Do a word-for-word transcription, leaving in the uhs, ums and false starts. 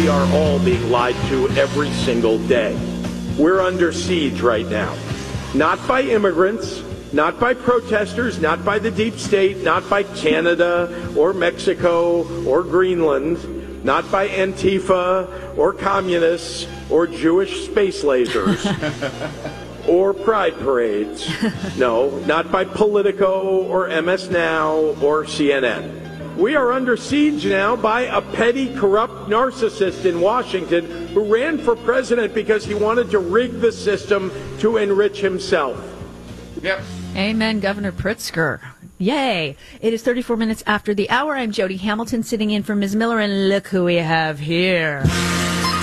are all being lied to every single day. We're under siege right now. Not by immigrants, not by protesters, not by the deep state, not by Canada or Mexico or Greenland, not by Antifa or communists or Jewish space lasers or pride parades. No, not by Politico or M S Now or C N N. We are under siege now by a petty, corrupt narcissist in Washington who ran for president because he wanted to rig the system to enrich himself. Yep. Amen, Governor Pritzker. Yay. It is thirty-four minutes after the hour. I'm Jody Hamilton sitting in for Miz Miller, and look who we have here.